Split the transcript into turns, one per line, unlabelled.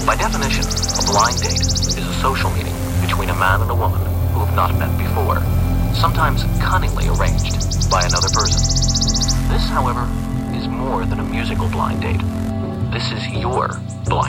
By definition, a blind date is a social meeting between a man and a woman who have not met before, sometimes cunningly arranged by another person. This, however, is more than a musical blind date. This is your blind